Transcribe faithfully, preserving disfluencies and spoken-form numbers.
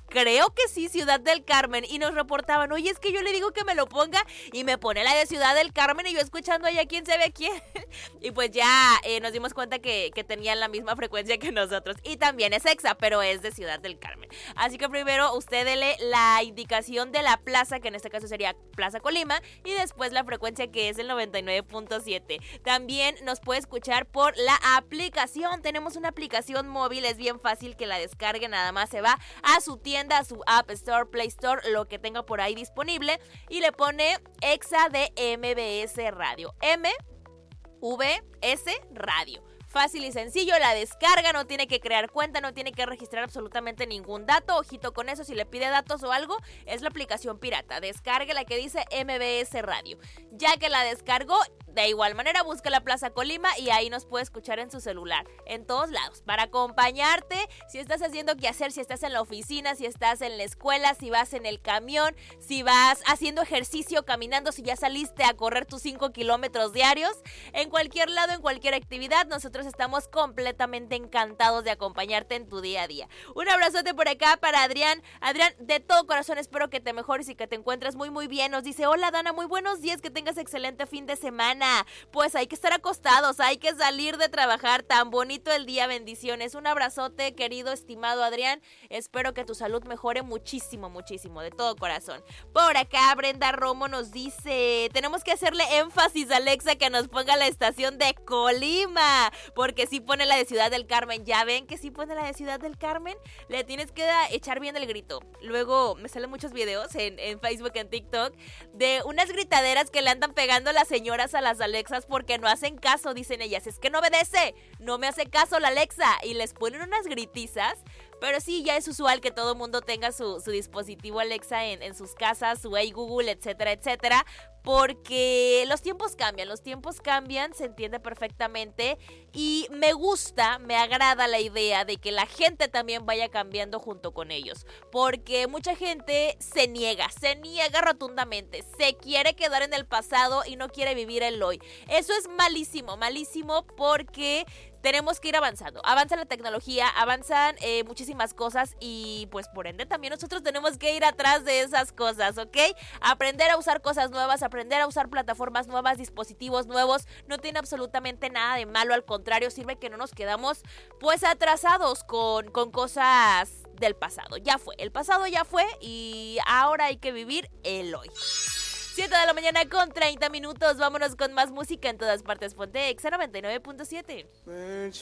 creo que sí, Ciudad del Carmen, y nos reportaban, oye, es que yo le digo que me lo ponga y me pone la de Ciudad del Carmen y yo escuchando allá quién sabe a quién. Y pues ya eh, nos dimos cuenta que, que tenían la misma frecuencia que nosotros. Y también es Exa, pero es de Ciudad del Carmen. Así que primero usted dele la indicación de la plaza, que en este caso sería Plaza Colima, y después la frecuencia que es el noventa y nueve punto siete. También nos puede escuchar por la aplicación. Tenemos una aplicación móvil, es bien fácil que la descargue, nada más se va a su tienda, a su App Store, Play Store, lo que tenga por ahí disponible, y le pone Exa de M B S Radio. M V S Radio. Fácil y sencillo, la descarga, no tiene que crear cuenta, no tiene que registrar absolutamente ningún dato. Ojito con eso, si le pide datos o algo, es la aplicación pirata. Descargue la que dice M B S Radio. Ya que la descargó, de igual manera busca la Plaza Colima y ahí nos puede escuchar en su celular, en todos lados, para acompañarte, si estás haciendo qué hacer, si estás en la oficina, si estás en la escuela, si vas en el camión, si vas haciendo ejercicio, caminando, si ya saliste a correr tus cinco kilómetros diarios, en cualquier lado, en cualquier actividad, nosotros estamos completamente encantados de acompañarte en tu día a día. Un abrazote por acá para Adrián. Adrián, de todo corazón espero que te mejores y que te encuentres muy muy bien. Nos dice, hola Dana, muy buenos días, que tengas excelente fin de semana. Pues hay que estar acostados, hay que salir de trabajar, tan bonito el día, bendiciones. Un abrazote, querido, estimado Adrián, espero que tu salud mejore muchísimo, muchísimo, de todo corazón. Por acá Brenda Romo nos dice, tenemos que hacerle énfasis a Alexa que nos ponga la estación de Colima, porque sí pone la de Ciudad del Carmen. Ya ven que sí pone la de Ciudad del Carmen, le tienes que da, echar bien el grito. Luego me salen muchos videos en, en Facebook, en TikTok, de unas gritaderas que le andan pegando las señoras a las Alexas porque no hacen caso, dicen ellas, es que no obedece, no me hace caso la Alexa, y les ponen unas gritizas. Pero sí, ya es usual que todo mundo tenga su, su dispositivo Alexa en, en sus casas, su Hey Google, etcétera, etcétera, porque los tiempos cambian, los tiempos cambian, se entiende perfectamente, y me gusta, me agrada la idea de que la gente también vaya cambiando junto con ellos, porque mucha gente se niega, se niega rotundamente, se quiere quedar en el pasado y no quiere vivir el hoy. Eso es malísimo, malísimo, porque tenemos que ir avanzando, avanza la tecnología, avanzan eh, muchísimas cosas, y pues por ende también nosotros tenemos que ir atrás de esas cosas, ¿ok? Aprender a usar cosas nuevas, aprender a usar plataformas nuevas, dispositivos nuevos, no tiene absolutamente nada de malo, al contrario, sirve que no nos quedamos pues atrasados con, con cosas del pasado. Ya fue, el pasado ya fue y ahora hay que vivir el hoy. siete de la mañana con treinta minutos, vámonos con más música en todas partes. Ponte Exa noventa y nueve punto siete.